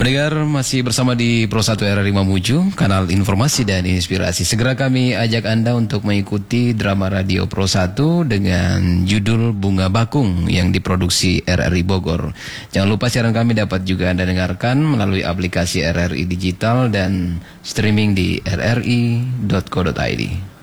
Pendengar masih bersama di Pro 1 RRI Mamuju, kanal informasi dan inspirasi. Segera kami ajak Anda untuk mengikuti drama radio Pro 1 dengan judul Bunga Bakung yang diproduksi RRI Bogor. Jangan lupa siaran kami dapat juga Anda dengarkan melalui aplikasi RRI Digital dan streaming di rri.co.id.